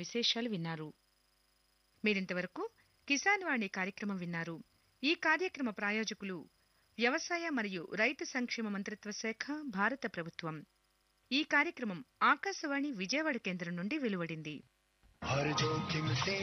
విశేషాలు విన్నారు. మీరింతవరకు కిసాన్ వాణి కార్యక్రమం విన్నారు. ఈ కార్యక్రమ ప్రాయోజకులు వ్యవసాయ మరియు రైతు సంక్షేమ మంత్రిత్వ శాఖ, భారత ప్రభుత్వం. ఈ కార్యక్రమం ఆకాశవాణి విజయవాడ కేంద్రం నుండి వెలువడింది. हर जोखिम से